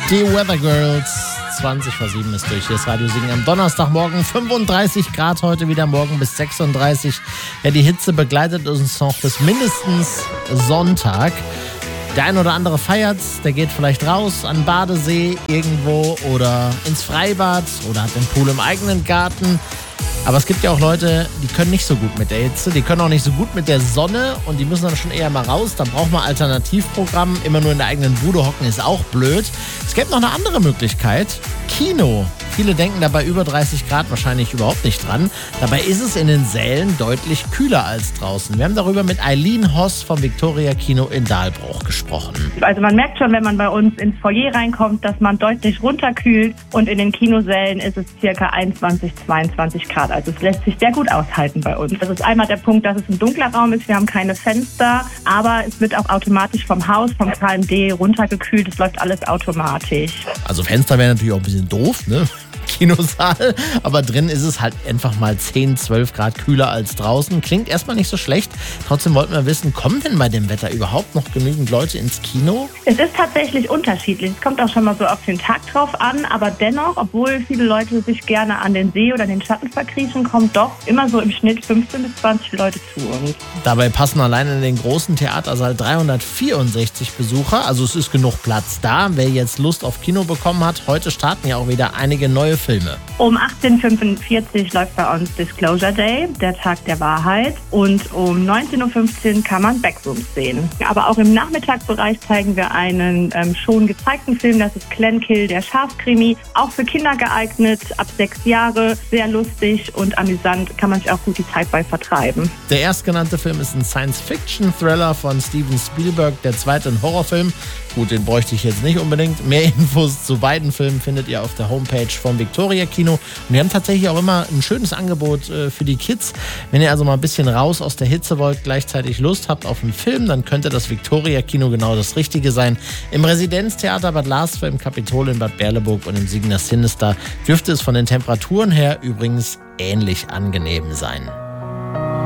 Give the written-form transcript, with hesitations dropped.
Die Weather Girls, 20:07 ist durch. Hier ist Radio Singen am Donnerstagmorgen. 35 Grad heute wieder, morgen bis 36. Ja, die Hitze begleitet uns noch bis mindestens Sonntag. Der ein oder andere feiert's, der geht vielleicht raus an den Badesee irgendwo oder ins Freibad oder hat den Pool im eigenen Garten. Aber es gibt ja auch Leute, die können nicht so gut mit der Hitze, die können auch nicht so gut mit der Sonne und die müssen dann schon eher mal raus. Dann braucht man Alternativprogramm. Immer nur in der eigenen Bude hocken ist auch blöd. Es gibt noch eine andere Möglichkeit. Kino. Viele denken dabei über 30 Grad wahrscheinlich überhaupt nicht dran. Dabei ist es in den Sälen deutlich kühler als draußen. Wir haben darüber mit Eileen Hoss vom Victoria Kino in Dahlbruch gesprochen. Also man merkt schon, wenn man bei uns ins Foyer reinkommt, dass man deutlich runterkühlt und in den Kinosälen ist es ca. 21, 22 Grad. Also es lässt sich sehr gut aushalten bei uns. Das ist einmal der Punkt, dass es ein dunkler Raum ist. Wir haben keine Fenster, aber es wird auch automatisch vom Haus, vom KMD runtergekühlt. Es läuft alles automatisch. Also Fenster wäre natürlich auch ein bisschen doof, ne? Kinosaal, aber drin ist es halt einfach mal 10, 12 Grad kühler als draußen. Klingt erstmal nicht so schlecht. Trotzdem wollten wir wissen, kommen denn bei dem Wetter überhaupt noch genügend Leute ins Kino? Es ist tatsächlich unterschiedlich. Es kommt auch schon mal so auf den Tag drauf an, aber dennoch, obwohl viele Leute sich gerne an den See oder den Schatten verkriechen, kommt doch immer so im Schnitt 15 bis 20 Leute zu uns. Dabei passen allein in den großen Theatersaal 364 Besucher, also es ist genug Platz da. Wer jetzt Lust auf Kino bekommen hat, heute starten ja auch wieder einige neue Filme. Um 18:45 Uhr läuft bei uns Disclosure Day, der Tag der Wahrheit. Und um 19:15 Uhr kann man Backrooms sehen. Aber auch im Nachmittagsbereich zeigen wir einen schon gezeigten Film, das ist Glenkill, der Schafkrimi. Auch für Kinder geeignet, ab 6 Jahre. Sehr lustig und amüsant, kann man sich auch gut die Zeit bei vertreiben. Der erstgenannte Film ist ein Science-Fiction-Thriller von Steven Spielberg, der zweite ein Horrorfilm. Gut, den bräuchte ich jetzt nicht unbedingt. Mehr Infos zu beiden Filmen findet ihr auf der Homepage vom Victoria Kino. Und wir haben tatsächlich auch immer ein schönes Angebot für die Kids. Wenn ihr also mal ein bisschen raus aus der Hitze wollt, gleichzeitig Lust habt auf einen Film, dann könnte das Victoria Kino genau das Richtige sein. Im Residenztheater Bad Laswe, im Kapitol in Bad Berleburg und im Signa Sinister dürfte es von den Temperaturen her übrigens ähnlich angenehm sein.